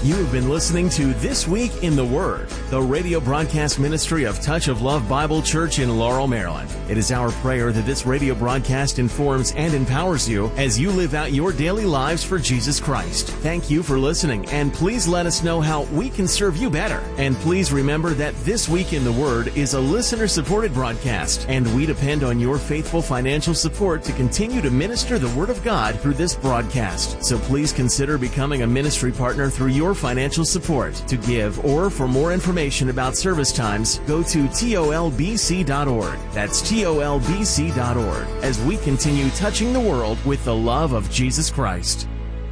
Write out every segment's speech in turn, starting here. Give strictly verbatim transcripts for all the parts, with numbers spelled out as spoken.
You have been listening to This Week in the Word, the radio broadcast ministry of Touch of Love Bible Church in Laurel, Maryland. It is our prayer that this radio broadcast informs and empowers you as you live out your daily lives for Jesus Christ. Thank you for listening, and please let us know how we can serve you better. And please remember that This Week in the Word is a listener-supported broadcast, and we depend on your faithful financial support to continue to minister the Word of God through this broadcast. So please consider becoming a ministry partner through your financial support. To give or for more information about service times, go to T O L B C dot org. That's T O L B C dot org as we continue touching the world with the love of Jesus Christ.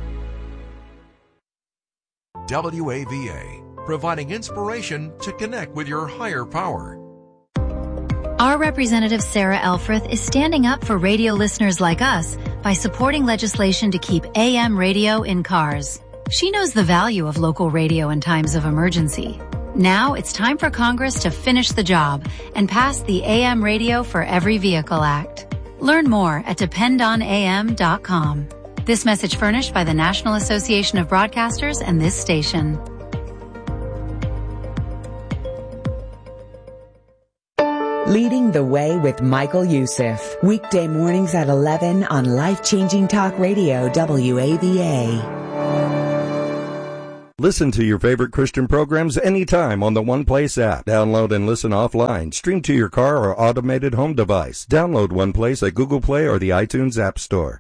W A V A, providing inspiration to connect with your higher power. Our representative Sarah Elfreth is standing up for radio listeners like us by supporting legislation to keep A M radio in cars. She knows the value of local radio in times of emergency. Now it's time for Congress to finish the job and pass the A M Radio for Every Vehicle Act. Learn more at depend on A M dot com. This message furnished by the National Association of Broadcasters and this station. Leading the Way with Michael Youssef. Weekday mornings at eleven on Life-Changing Talk Radio, W A V A. Listen to your favorite Christian programs anytime on the One Place app. Download and listen offline. Stream to your car or automated home device. Download One Place at Google Play or the iTunes App Store.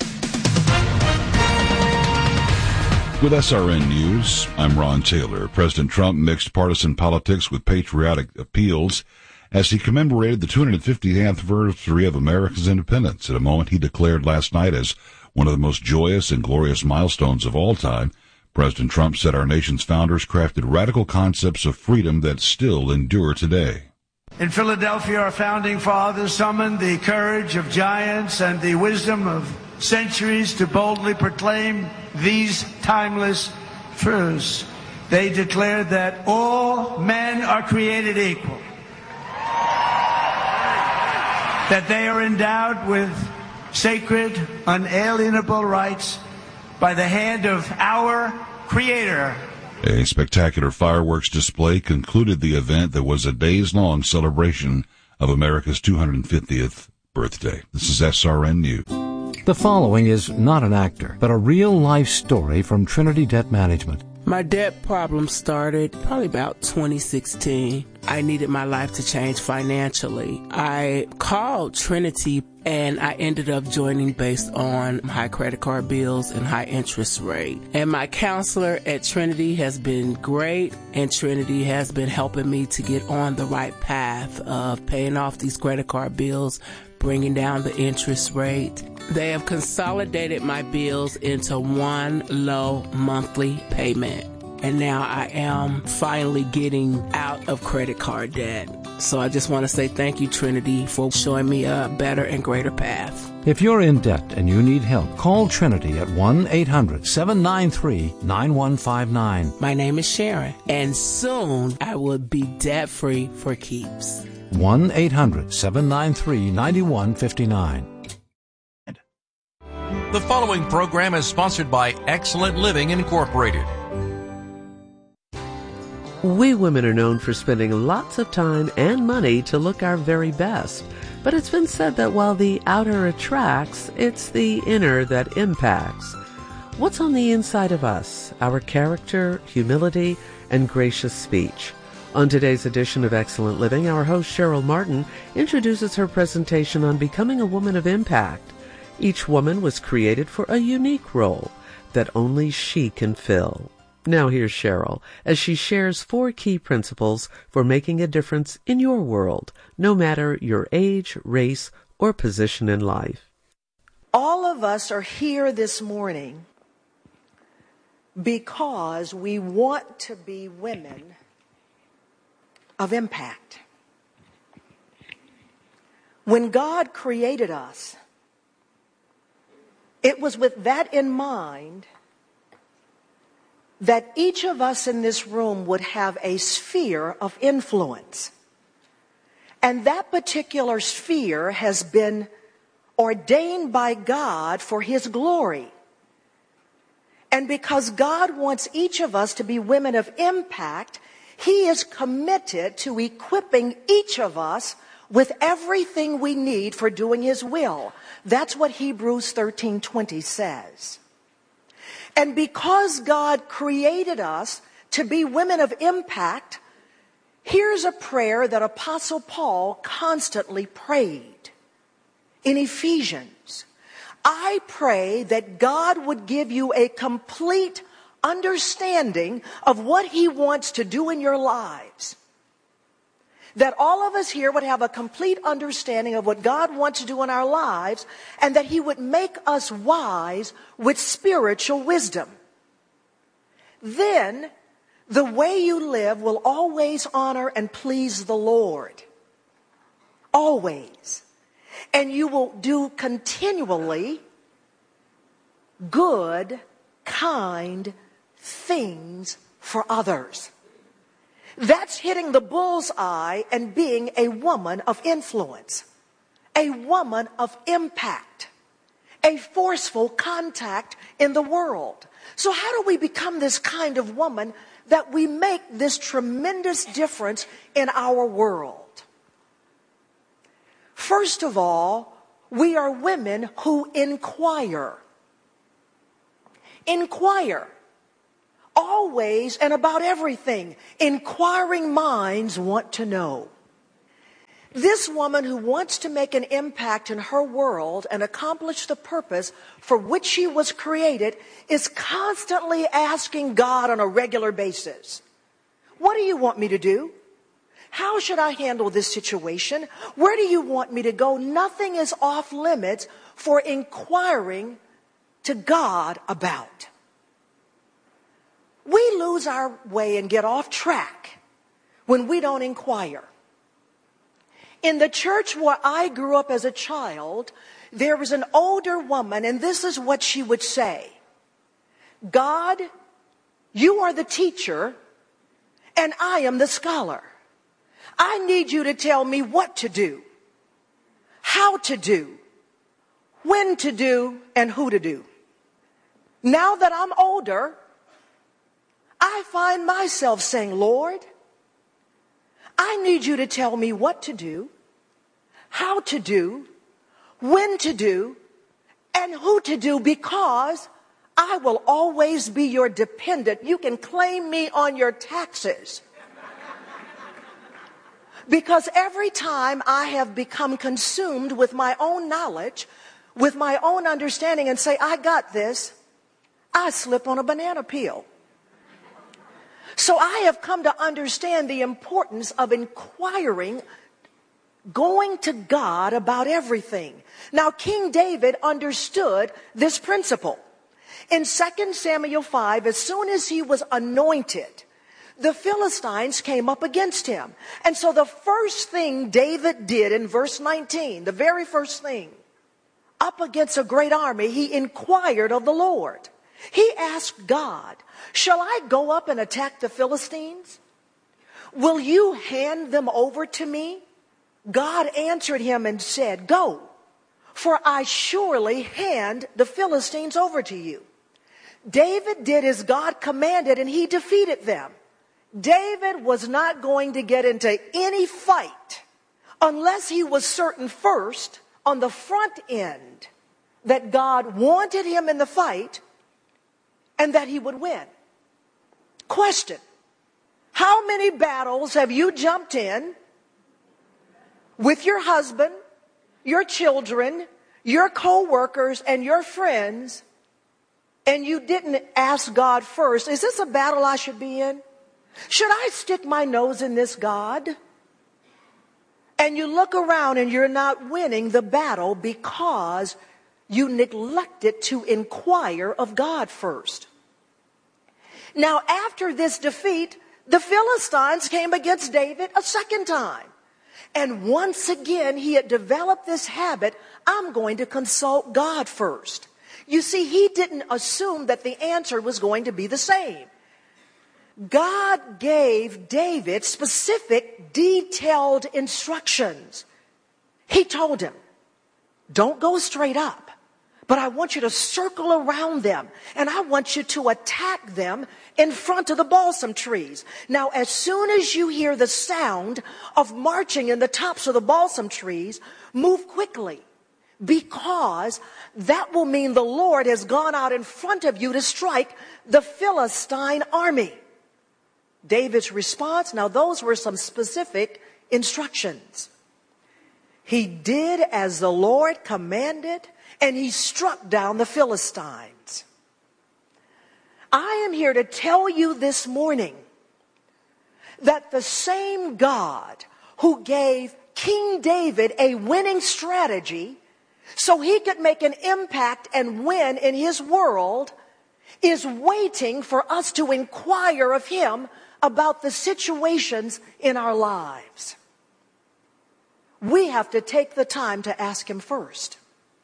With S R N News, I'm Ron Taylor. President Trump mixed partisan politics with patriotic appeals as he commemorated the two hundred fiftieth anniversary of America's independence at a moment he declared last night as one of the most joyous and glorious milestones of all time. President Trump said our nation's founders crafted radical concepts of freedom that still endure today. In Philadelphia, our founding fathers summoned the courage of giants and the wisdom of centuries to boldly proclaim these timeless truths. They declared that all men are created equal, that they are endowed with sacred, unalienable rights by the hand of our Creator. A spectacular fireworks display concluded the event that was a days-long celebration of America's two hundred fiftieth birthday. This is S R N News. The following is not an actor, but a real-life story from Trinity Debt Management. My debt problem started probably about twenty sixteen. I needed my life to change financially. I called Trinity and I ended up joining based on high credit card bills and high interest rate. And my counselor at Trinity has been great, and Trinity has been helping me to get on the right path of paying off these credit card bills, bringing down the interest rate. They have consolidated my bills into one low monthly payment. And now I am finally getting out of credit card debt. So I just want to say thank you, Trinity, for showing me a better and greater path. If you're in debt and you need help, call Trinity at one eight hundred seven nine three nine one five nine. My name is Sharon, and soon I will be debt-free for keeps. one eight hundred seven nine three nine one five nine. The following program is sponsored by Excellent Living Incorporated. We women are known for spending lots of time and money to look our very best. But it's been said that while the outer attracts, it's the inner that impacts. What's on the inside of us? Our character, humility, and gracious speech. On today's edition of Excellent Living, our host Cheryl Martin introduces her presentation on becoming a woman of impact. Each woman was created for a unique role that only she can fill. Now here's Cheryl as she shares four key principles for making a difference in your world, no matter your age, race, or position in life. All of us are here this morning because we want to be women of impact. When God created us, it was with that in mind that each of us in this room would have a sphere of influence. And that particular sphere has been ordained by God for His glory. And because God wants each of us to be women of impact, He is committed to equipping each of us with everything we need for doing His will. That's what Hebrews thirteen twenty says. And because God created us to be women of impact, here's a prayer that Apostle Paul constantly prayed in Ephesians. I pray that God would give you a complete understanding of what He wants to do in your lives. That all of us here would have a complete understanding of what God wants to do in our lives, and that He would make us wise with spiritual wisdom. Then, the way you live will always honor and please the Lord. Always. And you will do continually good, kind things for others. That's hitting the bullseye and being a woman of influence, a woman of impact, a forceful contact in the world. So how do we become this kind of woman that we make this tremendous difference in our world? First of all, we are women who inquire. Inquire. Always and about everything. Inquiring minds want to know. This woman who wants to make an impact in her world and accomplish the purpose for which she was created is constantly asking God on a regular basis, what do you want me to do? How should I handle this situation? Where do you want me to go? Nothing is off limits for inquiring to God about. We lose our way and get off track when we don't inquire. In the church where I grew up as a child, there was an older woman, and this is what she would say. God, you are the teacher, and I am the scholar. I need you to tell me what to do, how to do, when to do, and who to do. Now that I'm older, I find myself saying, Lord, I need you to tell me what to do, how to do, when to do, and who to do, because I will always be your dependent. You can claim me on your taxes. Because every time I have become consumed with my own knowledge, with my own understanding, and say, I got this, I slip on a banana peel. So I have come to understand the importance of inquiring, going to God about everything. Now, King David understood this principle. In Second Samuel five, as soon as he was anointed, the Philistines came up against him. And so the first thing David did in verse nineteen, the very first thing, up against a great army, he inquired of the Lord. He asked God, shall I go up and attack the Philistines? Will you hand them over to me? God answered him and said, go, for I surely hand the Philistines over to you. David did as God commanded, and he defeated them. David was not going to get into any fight unless he was certain first on the front end that God wanted him in the fight and that he would win. Question: how many battles have you jumped in with your husband, your children, your co-workers, and your friends, and you didn't ask God first, is this a battle I should be in? Should I stick my nose in this, God? And you look around and you're not winning the battle because you neglected to inquire of God first. Now, after this defeat, the Philistines came against David a second time. And once again, he had developed this habit, I'm going to consult God first. You see, he didn't assume that the answer was going to be the same. God gave David specific, detailed instructions. He told him, don't go straight up. But I want you to circle around them, and I want you to attack them in front of the balsam trees. Now, as soon as you hear the sound of marching in the tops of the balsam trees, move quickly, because that will mean the Lord has gone out in front of you to strike the Philistine army. David's response, now those were some specific instructions. He did as the Lord commanded, and he struck down the Philistines. I am here to tell you this morning that the same God who gave King David a winning strategy so he could make an impact and win in his world is waiting for us to inquire of him about the situations in our lives. We have to take the time to ask him first.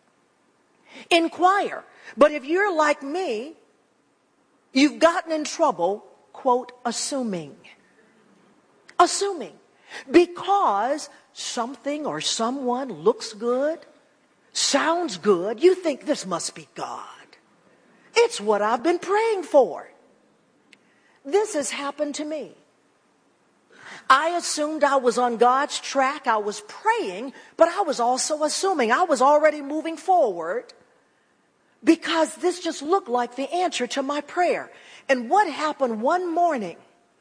Inquire. But if you're like me, you've gotten in trouble, quote, assuming. Assuming. Because something or someone looks good, sounds good, you think this must be God. It's what I've been praying for. This has happened to me. I assumed I was on God's track. I was praying, but I was also assuming I was already moving forward because this just looked like the answer to my prayer. And what happened one morning,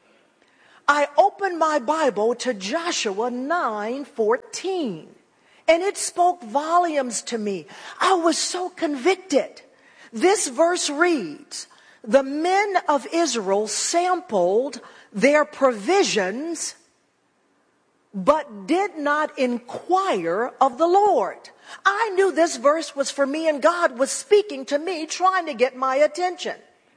I opened my Bible to Joshua nine fourteen, and it spoke volumes to me. I was so convicted. This verse reads, the men of Israel sampled their provisions, but did not inquire of the Lord. I knew this verse was for me, and God was speaking to me, trying to get my attention.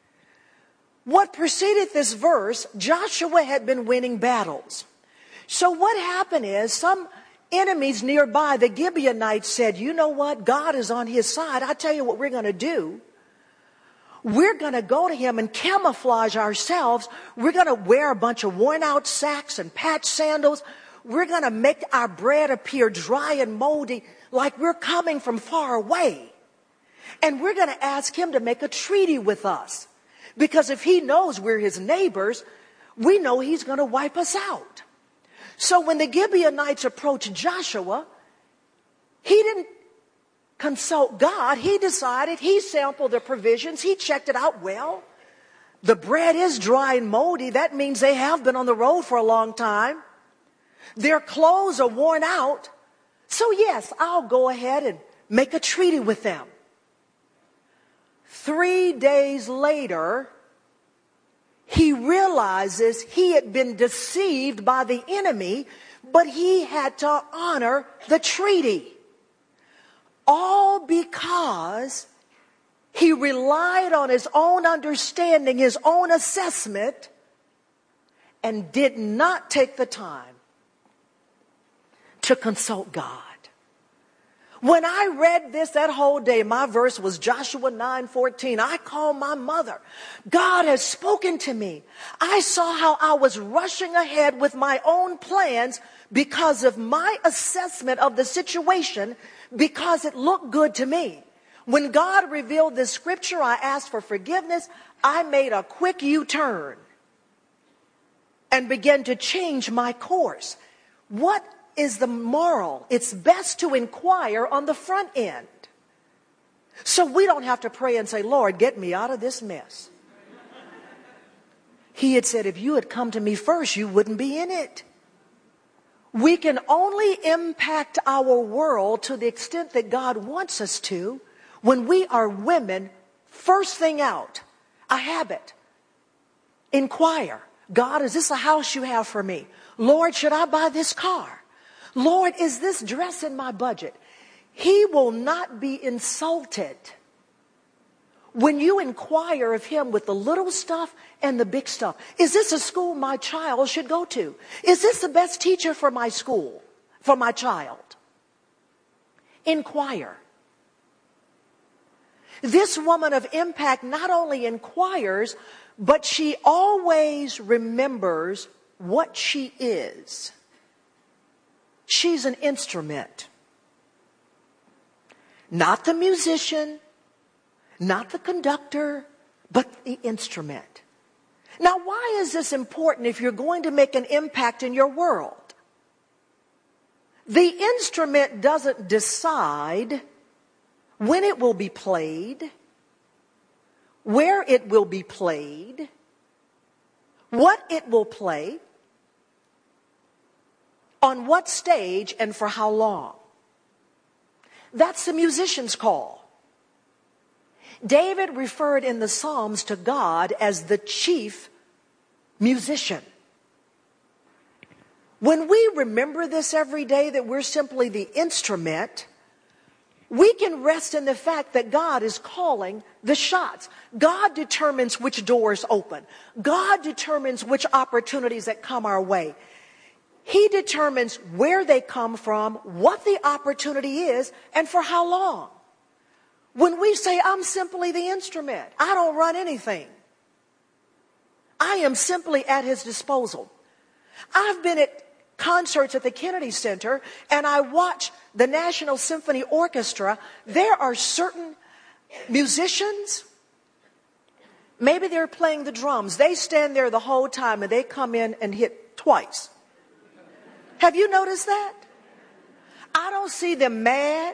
What preceded this verse, Joshua had been winning battles. So what happened is some enemies nearby, the Gibeonites, said, you know what? God is on his side. I tell you what we're going to do. We're going to go to him and camouflage ourselves. We're going to wear a bunch of worn out sacks and patched sandals. We're going to make our bread appear dry and moldy like we're coming from far away. And we're going to ask him to make a treaty with us. Because if he knows we're his neighbors, we know he's going to wipe us out. So when the Gibeonites approached Joshua, he didn't consult God. He decided, he sampled the provisions, he checked it out. Well, the bread is dry and moldy. That means they have been on the road for a long time. Their clothes are worn out. So yes, I'll go ahead and make a treaty with them. Three days later, he realizes he had been deceived by the enemy, but he had to honor the treaty. All because he relied on his own understanding, his own assessment, and did not take the time to consult God. When I read this that whole day, my verse was Joshua nine fourteen. I called my mother. God has spoken to me. I saw how I was rushing ahead with my own plans because of my assessment of the situation, because it looked good to me. When God revealed this scripture, I asked for forgiveness. I made a quick U-turn and began to change my course. What is the moral? It's best to inquire on the front end, so we don't have to pray and say, Lord, get me out of this mess. He had said, if you had come to me first, you wouldn't be in it. We can only impact our world to the extent that God wants us to when we are women, first thing out, a habit. Inquire. God, is this a house you have for me? Lord, should I buy this car? Lord, is this dress in my budget? He will not be insulted when you inquire of him with the little stuff and the big stuff. Is this a school my child should go to? Is this the best teacher for my school, for my child? Inquire. This woman of impact not only inquires, but she always remembers what she is. She's an instrument. Not the musician, Not the conductor, but the instrument. Now, why is this important if you're going to make an impact in your world? The instrument doesn't decide when it will be played, where it will be played, what it will play, on what stage, and for how long. That's the musician's call. David referred in the Psalms to God as the chief musician. When we remember this every day, that we're simply the instrument, we can rest in the fact that God is calling the shots. God determines which doors open. God determines which opportunities that come our way. He determines where they come from, what the opportunity is, and for how long. When we say, I'm simply the instrument, I don't run anything, I am simply at his disposal. I've been at concerts at the Kennedy Center, and I watch the National Symphony Orchestra. There are certain musicians, maybe they're playing the drums. They stand there the whole time, and they come in and hit twice. Have you noticed that? I don't see them mad.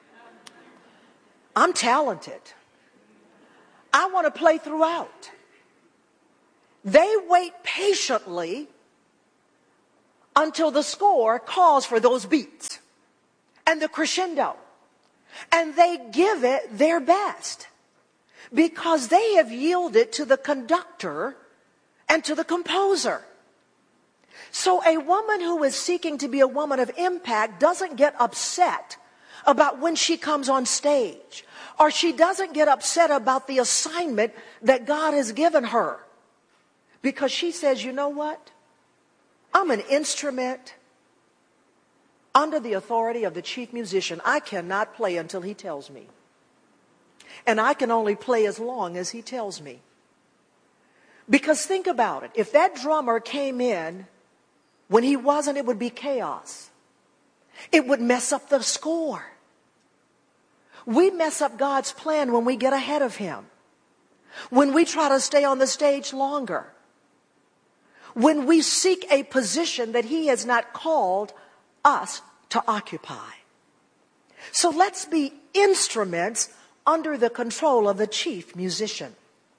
I'm talented. I want to play throughout. They wait patiently until the score calls for those beats and the crescendo. And they give it their best because they have yielded to the conductor and to the composer. So a woman who is seeking to be a woman of impact doesn't get upset about when she comes on stage, or she doesn't get upset about the assignment that God has given her, because she says, you know what? I'm an instrument under the authority of the chief musician. I cannot play until he tells me. And I can only play as long as he tells me. Because think about it. If that drummer came in when he wasn't, it would be chaos. It would mess up the score. We mess up God's plan when we get ahead of him. When we try to stay on the stage longer. When we seek a position that he has not called us to occupy. So let's be instruments under the control of the chief musician.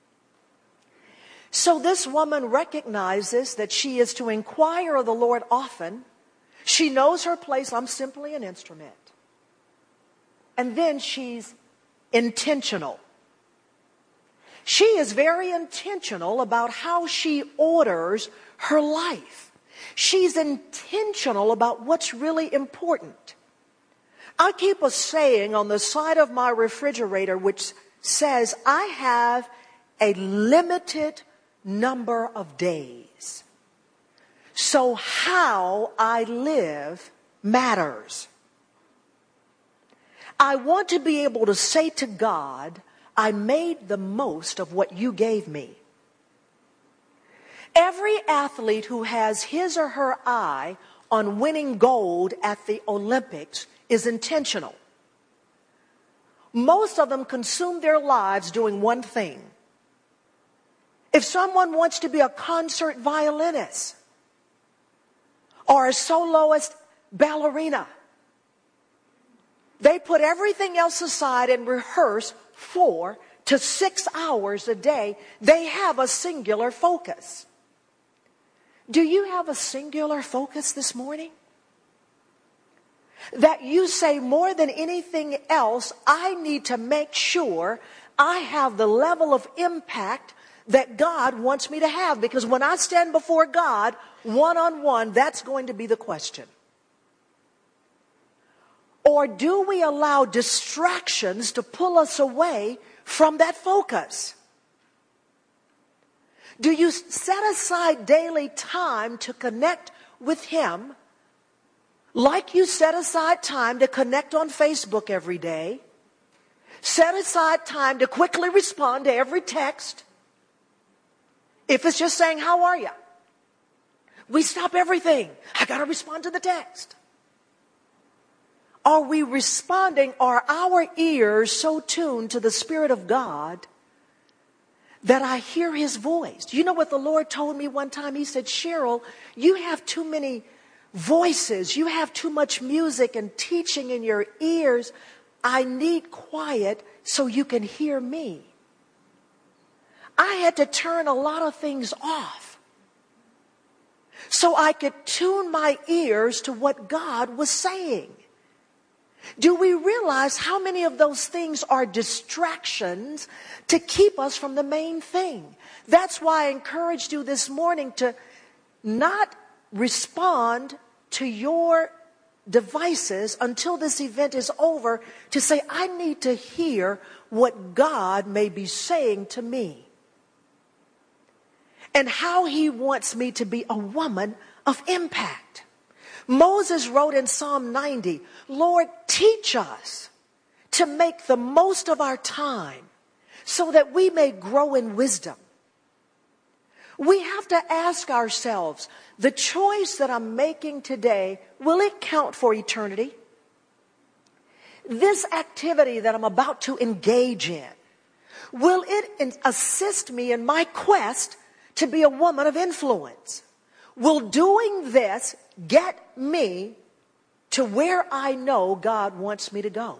So this woman recognizes that she is to inquire of the Lord often. She knows her place. I'm simply an instrument. And then she's intentional. She is very intentional about how she orders her life. She's intentional about what's really important. I keep a saying on the side of my refrigerator which says, I have a limited number of days. So how I live matters. I want to be able to say to God, I made the most of what you gave me. Every athlete who has his or her eye on winning gold at the Olympics is intentional. Most of them consume their lives doing one thing. If someone wants to be a concert violinist or a soloist ballerina, they put everything else aside and rehearse four to six hours a day. They have a singular focus. Do you have a singular focus this morning? That you say, more than anything else, I need to make sure I have the level of impact that God wants me to have. Because when I stand before God one-on-one, that's going to be the question. Or do we allow distractions to pull us away from that focus? Do you set aside daily time to connect with him like you set aside time to connect on Facebook every day? Set aside time to quickly respond to every text. If it's just saying, how are you? We stop everything. I got to respond to the text. Are we responding? Are our ears so tuned to the Spirit of God that I hear His voice? You know what the Lord told me one time? He said, Cheryl, you have too many voices. You have too much music and teaching in your ears. I need quiet so you can hear me. I had to turn a lot of things off so I could tune my ears to what God was saying. Do we realize how many of those things are distractions to keep us from the main thing? That's why I encouraged you this morning to not respond to your devices until this event is over, to say, I need to hear what God may be saying to me and how He wants me to be a woman of impact. Moses wrote in Psalm ninety, Lord, teach us to make the most of our time so that we may grow in wisdom. We have to ask ourselves, the choice that I'm making today, will it count for eternity? This activity that I'm about to engage in, will it assist me in my quest to be a woman of influence? Will doing this get me to where I know God wants me to go?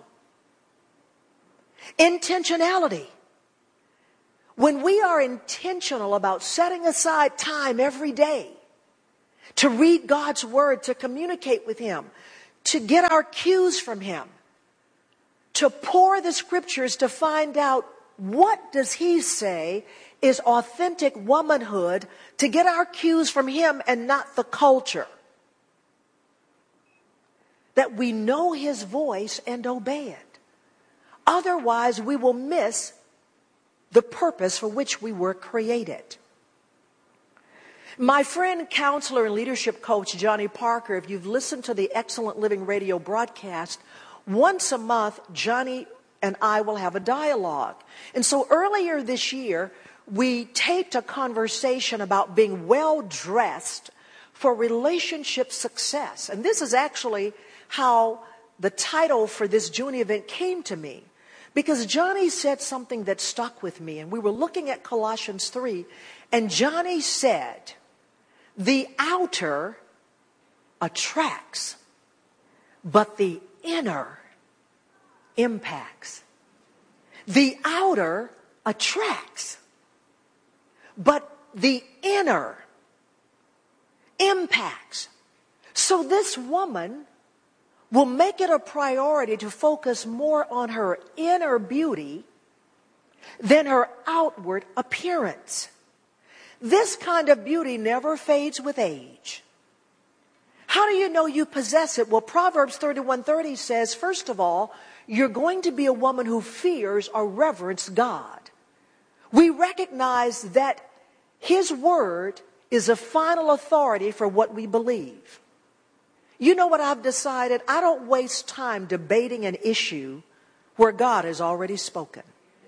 Intentionality. When we are intentional about setting aside time every day to read God's Word, to communicate with Him, to get our cues from Him, to pour the Scriptures to find out what does He say is authentic womanhood, to get our cues from Him and not the culture. That we know His voice and obey it. Otherwise, we will miss the purpose for which we were created. My friend, counselor, and leadership coach, Johnny Parker, if you've listened to the Excellent Living radio broadcast, once a month, Johnny and I will have a dialogue. And so earlier this year, we taped a conversation about being well-dressed for relationship success. And this is actually how the title for this June event came to me. Because Johnny said something that stuck with me. And we were looking at Colossians three. And Johnny said, the outer attracts, but the inner impacts. The outer attracts, but the inner impacts. So this woman will make it a priority to focus more on her inner beauty than her outward appearance. This kind of beauty never fades with age. How do you know you possess it? Well, Proverbs thirty-one thirty says, first of all, you're going to be a woman who fears or reverences God. We recognize that His Word is a final authority for what we believe. You know what I've decided? I don't waste time debating an issue where God has already spoken.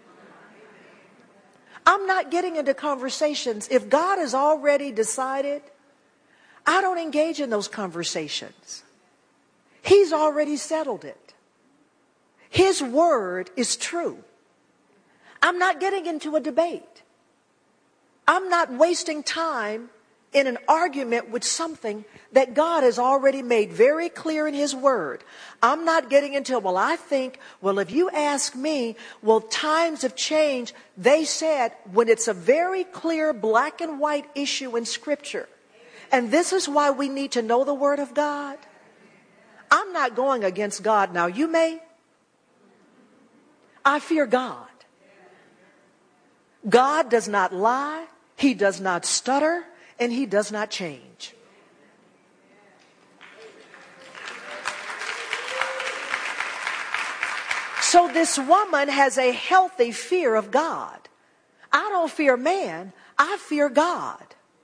I'm not getting into conversations. If God has already decided, I don't engage in those conversations. He's already settled it. His Word is true. I'm not getting into a debate. I'm not wasting time in an argument with something that God has already made very clear in His Word. I'm not getting into, well, I think, well, if you ask me, well, times have changed. They said, when it's a very clear black and white issue in Scripture, and this is why we need to know the Word of God, I'm not going against God. Now, you may. I fear God. God does not lie. He does not stutter. And He does not change. So this woman has a healthy fear of God. I don't fear man, I fear God.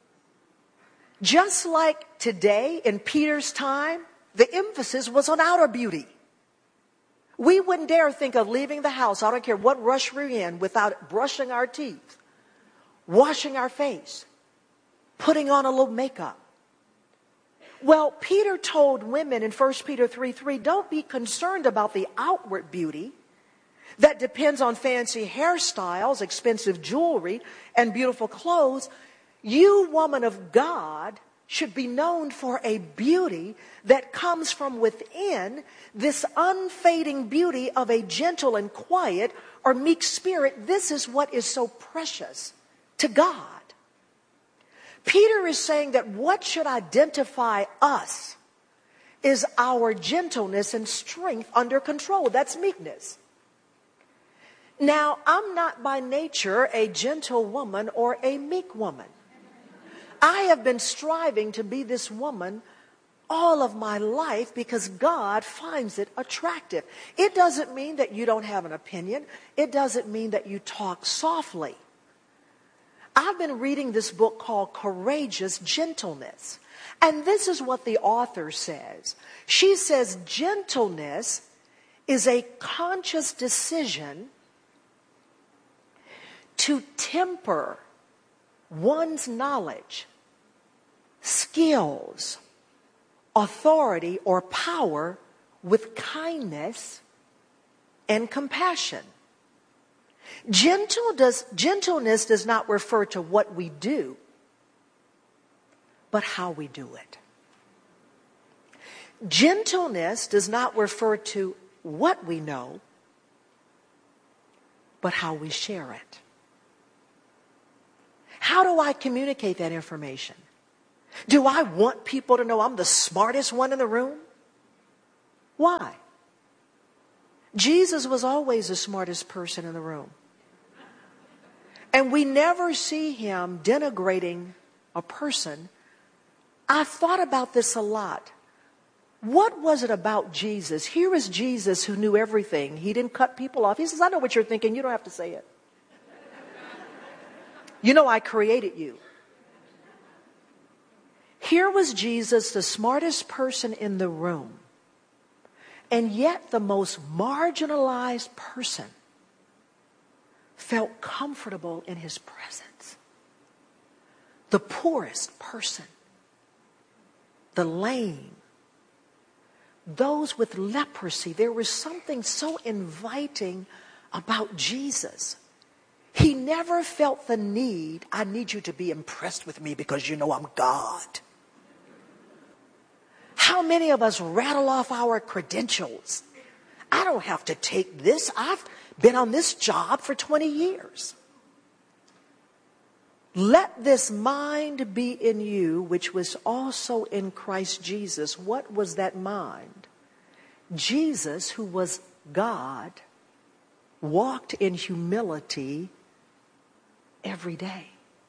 Just like today in Peter's time, the emphasis was on outer beauty. We wouldn't dare think of leaving the house, I don't care what rush we're in, without brushing our teeth, washing our face, putting on a little makeup. Well, Peter told women in First Peter three three, don't be concerned about the outward beauty that depends on fancy hairstyles, expensive jewelry, and beautiful clothes. You, woman of God, should be known for a beauty that comes from within, this unfading beauty of a gentle and quiet or meek spirit. This is what is so precious to God. Peter is saying that what should identify us is our gentleness and strength under control. That's meekness. Now, I'm not by nature a gentle woman or a meek woman. I have been striving to be this woman all of my life because God finds it attractive. It doesn't mean that you don't have an opinion. It doesn't mean that you talk softly. I've been reading this book called Courageous Gentleness. And this is what the author says. She says gentleness is a conscious decision to temper one's knowledge, skills, authority, or power with kindness and compassion. Gentle does, gentleness does not refer to what we do, but how we do it. Gentleness does not refer to what we know, but how we share it. How do I communicate that information? Do I want people to know I'm the smartest one in the room? Why? Jesus was always the smartest person in the room. And we never see him denigrating a person. I've thought about this a lot. What was it about Jesus? Here is Jesus who knew everything. He didn't cut people off. He says, I know what you're thinking. You don't have to say it. You know I created you. Here was Jesus, the smartest person in the room, and yet the most marginalized person felt comfortable in his presence. The poorest person, the lame, those with leprosy. There was something so inviting about Jesus. He never felt the need, I need you to be impressed with me because you know I'm God. How many of us rattle off our credentials? I don't have to take this. I've been on this job for twenty years. Let this mind be in you, which was also in Christ Jesus. What was that mind? Jesus, who was God, walked in humility every day.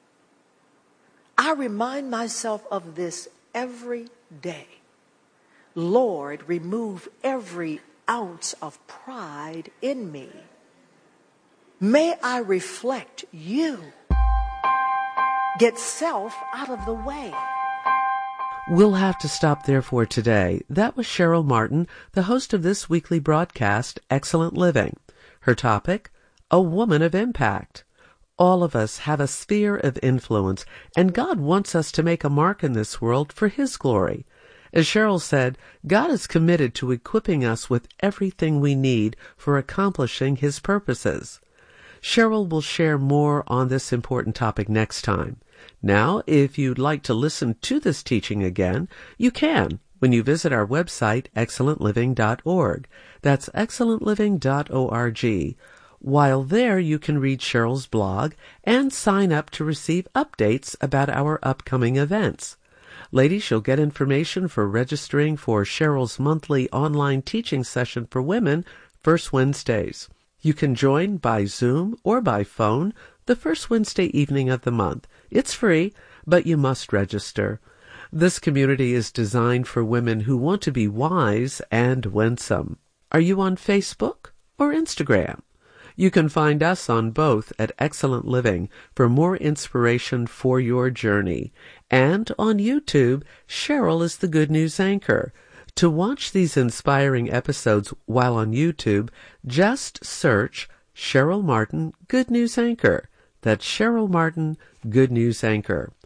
I remind myself of this every day. Lord, remove every ounce of pride in me. May I reflect you. Get self out of the way. We'll have to stop there for today. That was Cheryl Martin, the host of this weekly broadcast, Excellent Living. Her topic, A Woman of Impact. All of us have a sphere of influence, and God wants us to make a mark in this world for His glory. As Cheryl said, God is committed to equipping us with everything we need for accomplishing His purposes. Cheryl will share more on this important topic next time. Now, if you'd like to listen to this teaching again, you can when you visit our website, excellent living dot org. That's excellent living dot org. While there, you can read Cheryl's blog and sign up to receive updates about our upcoming events. Ladies, you'll get information for registering for Cheryl's monthly online teaching session for women, first Wednesdays. You can join by Zoom or by phone the first Wednesday evening of the month. It's free, but you must register. This community is designed for women who want to be wise and winsome. Are you on Facebook or Instagram? You can find us on both at Excellent Living for more inspiration for your journey. And on YouTube, Cheryl is the Good News Anchor. To watch these inspiring episodes while on YouTube, just search Cheryl Martin Good News Anchor. That's Cheryl Martin Good News Anchor.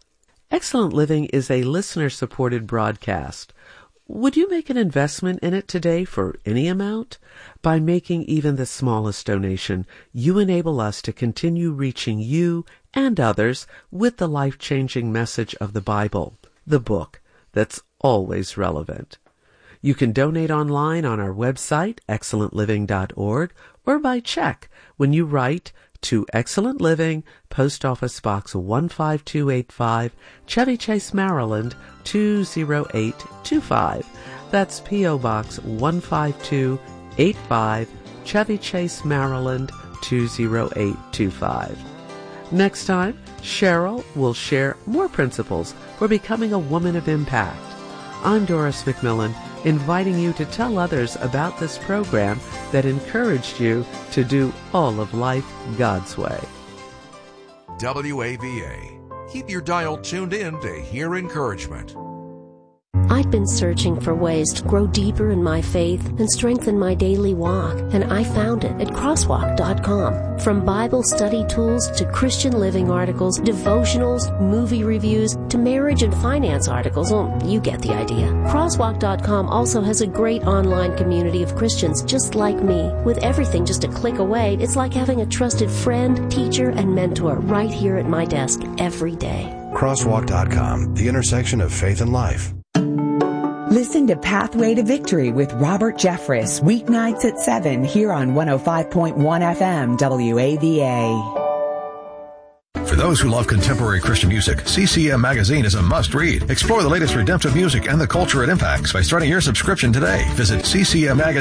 Excellent Living is a listener-supported broadcast. Would you make an investment in it today for any amount? By making even the smallest donation, you enable us to continue reaching you and others with the life-changing message of the Bible, the book that's always relevant. You can donate online on our website, excellent living dot org, or by check when you write to Excellent Living, Post Office Box one five two eight five, Chevy Chase, Maryland two zero eight two five. That's P O. Box one five two eight five, Chevy Chase, Maryland two zero eight two five. Next time, Cheryl will share more principles for becoming a woman of impact. I'm Doris McMillan, inviting you to tell others about this program that encouraged you to do all of life God's way. W A V A. Keep your dial tuned in to hear encouragement. I'd been searching for ways to grow deeper in my faith and strengthen my daily walk, and I found it at crosswalk dot com. From Bible study tools to Christian living articles, devotionals, movie reviews, to marriage and finance articles, well, you get the idea. crosswalk dot com also has a great online community of Christians just like me. With everything just a click away, it's like having a trusted friend, teacher, and mentor right here at my desk every day. crosswalk dot com, the intersection of faith and life. Listen to Pathway to Victory with Robert Jeffress, weeknights at seven here on one oh five point one F M W A V A. For those who love contemporary Christian music, C C M Magazine is a must-read. Explore the latest redemptive music and the culture it impacts by starting your subscription today. Visit C C M Magazine.